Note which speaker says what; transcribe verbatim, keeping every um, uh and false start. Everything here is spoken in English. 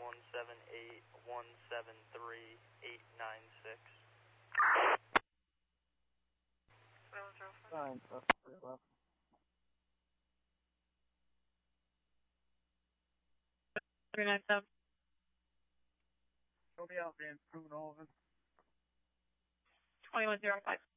Speaker 1: one seven eight, one seven three, eight nine six.
Speaker 2: Nine, plus three left.
Speaker 3: three nine seven.
Speaker 2: Show me out, Van Schoonhoven.
Speaker 3: twenty-one zero five.